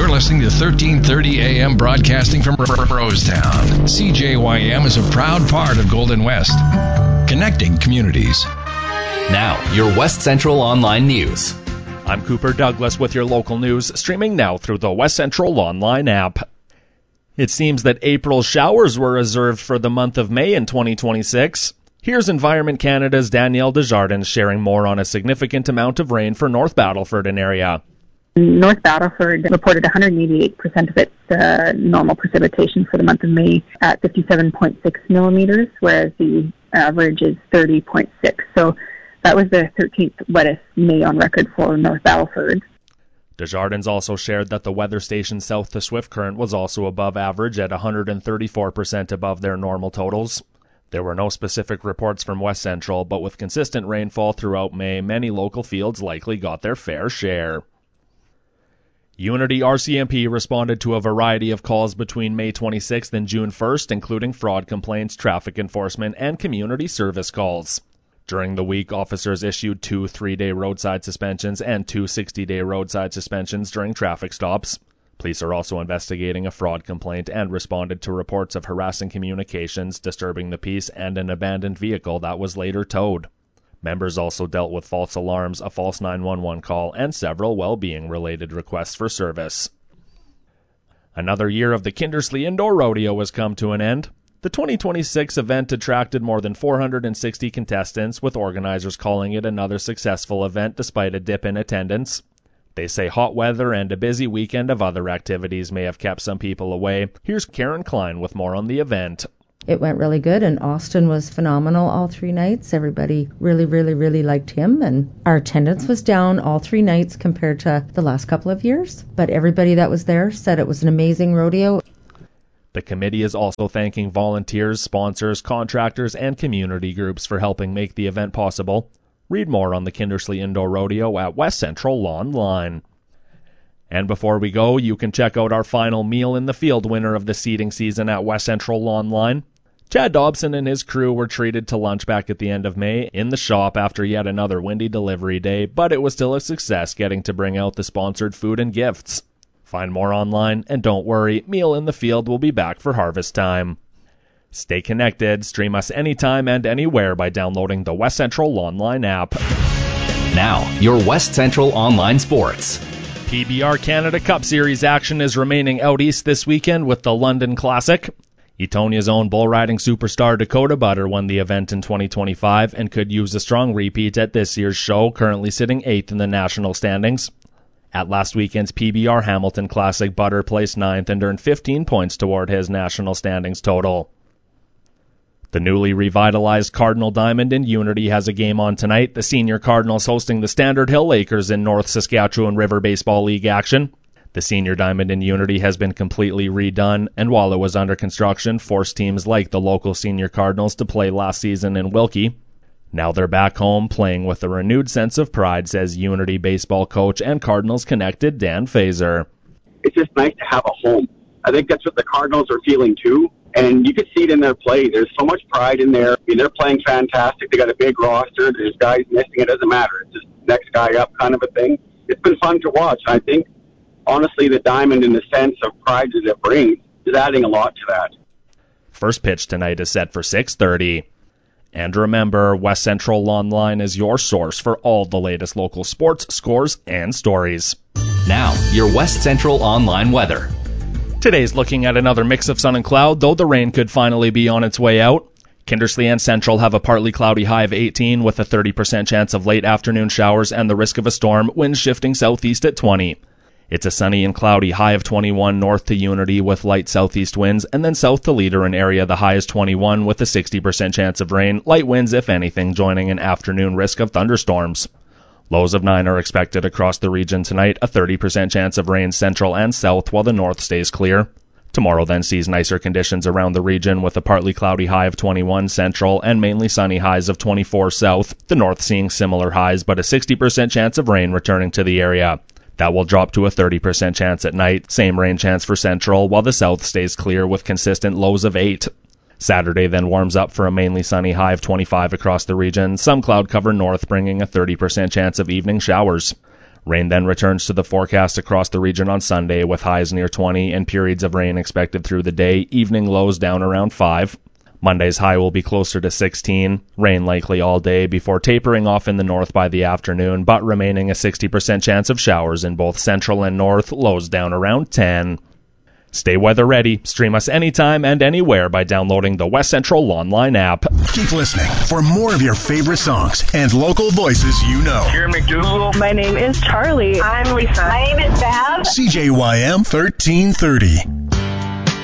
You're listening to 1330 AM broadcasting from Rosetown. CJYM is a proud part of Golden West, connecting communities. Now, your West Central Online News. I'm Cooper Douglas with your local news, streaming now through the West Central Online app. It seems that April's showers were reserved for the month of May in 2026. Here's Environment Canada's Danielle Desjardins sharing more on a significant amount of rain for North Battleford and area. North Battleford reported 188% of its normal precipitation for the month of May at 57.6 millimeters, whereas the average is 30.6. So that was the 13th wettest May on record for North Battleford. Desjardins also shared that the weather station south to Swift Current was also above average at 134% above their normal totals. There were no specific reports from West Central, but with consistent rainfall throughout May, many local fields likely got their fair share. Unity RCMP responded to a variety of calls between May 26th and June 1st, including fraud complaints, traffic enforcement, and community service calls. During the week, officers issued 2 3-day roadside suspensions and 2 60-day roadside suspensions during traffic stops. Police are also investigating a fraud complaint and responded to reports of harassing communications, disturbing the peace, and an abandoned vehicle that was later towed. Members also dealt with false alarms, a false 911 call, and several well-being-related requests for service. Another year of the Kindersley Indoor Rodeo has come to an end. The 2026 event attracted more than 460 contestants, with organizers calling it another successful event despite a dip in attendance. They say hot weather and a busy weekend of other activities may have kept some people away. Here's Karen Klein with more on the event. It went really good, and Austin was phenomenal all 3 nights. Everybody really liked him, and our attendance was down all 3 nights compared to the last couple of years. But everybody that was there said it was an amazing rodeo. The committee is also thanking volunteers, sponsors, contractors, and community groups for helping make the event possible. Read more on the Kindersley Indoor Rodeo at West Central Online. And before we go, you can check out our final Meal in the Field winner of the seeding season at West Central Online. Chad Dobson and his crew were treated to lunch back at the end of May in the shop after yet another windy delivery day, but it was still a success getting to bring out the sponsored food and gifts. Find more online, and don't worry, Meal in the Field will be back for harvest time. Stay connected, stream us anytime and anywhere by downloading the West Central Online app. Now, your West Central Online Sports. PBR Canada Cup Series action is remaining out east this weekend with the London Classic. Etonia's own bull riding superstar Dakota Butter won the event in 2025 and could use a strong repeat at this year's show, currently sitting 8th in the national standings. At last weekend's PBR Hamilton Classic, Butter placed 9th and earned 15 points toward his national standings total. The newly revitalized Cardinal Diamond in Unity has a game on tonight. The Senior Cardinals hosting the Standard Hill Lakers in North Saskatchewan River Baseball League action. The Senior Diamond in Unity has been completely redone, and while it was under construction, forced teams like the local Senior Cardinals to play last season in Wilkie. Now they're back home playing with a renewed sense of pride, says Unity baseball coach and Cardinals connected Dan Fazer. It's just nice to have a home. I think that's what the Cardinals are feeling too, and you can see it in their play. There's so much pride in there. I mean, they're playing fantastic. They got a big roster. There's guys missing. It doesn't matter. It's just next guy up kind of a thing. It's been fun to watch. I think, honestly, the Diamond, in the sense of pride that it brings, is adding a lot to that. First pitch tonight is set for 6:30. And remember, West Central Online is your source for all the latest local sports, scores, and stories. Now, your West Central Online weather. Today's looking at another mix of sun and cloud, though the rain could finally be on its way out. Kindersley and Central have a partly cloudy high of 18 with a 30% chance of late afternoon showers and the risk of a storm, winds shifting southeast at 20. It's a sunny and cloudy high of 21 north to Unity with light southeast winds, and then south to Leader and area the high is 21 with a 60% chance of rain, light winds if anything, joining an afternoon risk of thunderstorms. Lows of 9 are expected across the region tonight, a 30% chance of rain central and south while the north stays clear. Tomorrow then sees nicer conditions around the region with a partly cloudy high of 21 central and mainly sunny highs of 24 south, the north seeing similar highs but a 60% chance of rain returning to the area. That will drop to a 30% chance at night, same rain chance for central, while the south stays clear with consistent lows of 8. Saturday then warms up for a mainly sunny high of 25 across the region, some cloud cover north bringing a 30% chance of evening showers. Rain then returns to the forecast across the region on Sunday with highs near 20 and periods of rain expected through the day, evening lows down around 5. Monday's high will be closer to 16, rain likely all day before tapering off in the north by the afternoon, but remaining a 60% chance of showers in both central and north, lows down around 10. Stay weather ready. Stream us anytime and anywhere by downloading the West Central online app. Keep listening for more of your favorite songs and local voices you know. Here, McDougal. My name is Charlie. I'm Lisa. My name is Bev. CJYM 1330.